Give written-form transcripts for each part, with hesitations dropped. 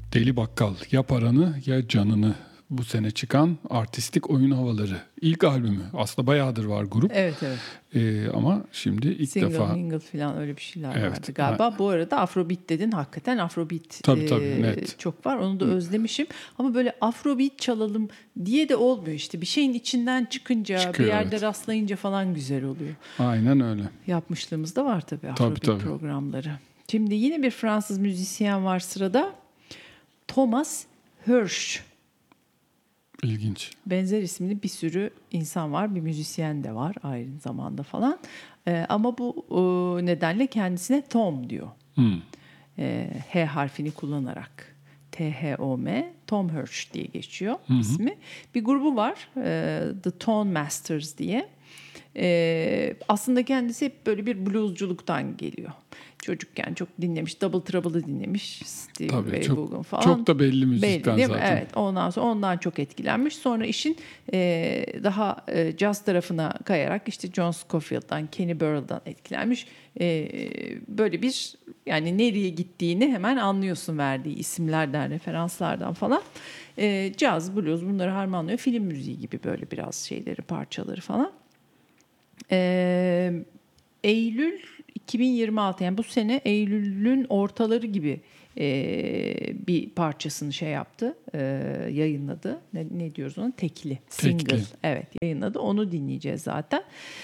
Deli Bakkal, ya paranı ya canını, bu sene çıkan Artistik Oyun Havaları. İlk albümü. Aslında bayağıdır var grup. Evet, evet. Ama şimdi ilk Single, defa. mingle falan öyle bir şeyler Evet, vardı galiba. Bu arada Afrobeat dedin. Hakikaten Afrobeat tabii, net. çok var. Onu da özlemişim. Ama böyle Afrobeat çalalım diye de olmuyor işte. Bir şeyin içinden çıkınca, Çıkıyor, bir yerde evet. rastlayınca falan güzel oluyor. Aynen öyle. Yapmışlığımız da var tabii Afrobeat programları. Şimdi yine bir Fransız müzisyen var sırada. Thomas Hirsch. İlginç. Benzer isimli bir sürü insan var. Bir müzisyen de var aynı zamanda falan. Ama bu nedenle kendisine Tom diyor. H harfini kullanarak. T-H-O-M, Tom Hirsch diye geçiyor ismi. Bir grubu var. The Tone Masters diye. Aslında kendisi hep böyle bir bluesculuktan geliyor. Çocukken çok dinlemiş, Double Trouble'ı dinlemiş, Steve Ray Vaughan falan. Çok da belli müzikten belli, zaten. Evet, ondan çok etkilenmiş. Sonra işin daha caz tarafına kayarak işte John Scofield'dan, Kenny Burrell'dan etkilenmiş. Böyle bir, yani nereye gittiğini hemen anlıyorsun verdiği isimlerden, referanslardan falan. Caz, blues bunları harmanlıyor. Film müziği gibi böyle biraz şeyleri, parçaları falan. Eylül 2026, yani bu sene Eylül'ün ortaları gibi bir parçasını şey yaptı, yayınladı. Ne diyoruz ona? Tekli. Single. Evet, yayınladı. Onu dinleyeceğiz zaten.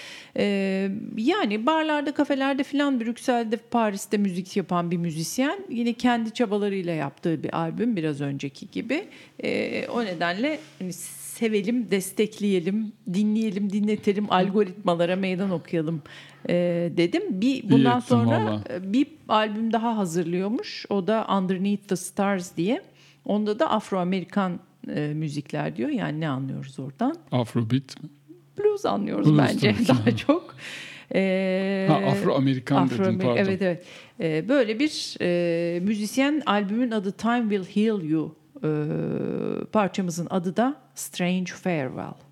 Yani barlarda, kafelerde filan, Brüksel'de, Paris'te müzik yapan bir müzisyen. Yine kendi çabalarıyla yaptığı bir albüm, biraz önceki gibi. O nedenle hani sevelim, destekleyelim, dinleyelim, dinletelim, algoritmalara meydan okuyalım dedim. Bundan sonra bir albüm daha hazırlıyormuş. O da Underneath the Stars diye. Onda da Afro-Amerikan müzikler diyor. Yani ne anlıyoruz oradan? Afrobeat mi? Blues anlıyoruz bence daha çok. Afro-Amerikan dedin, pardon. Evet. Böyle bir müzisyen, albümün adı Time Will Heal You. Parçamızın adı da Strange Farewell.